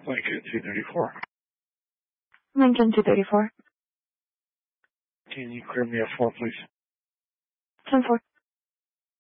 Lincoln 234. Lincoln 234. Can you clear me at 4, please? 10-4.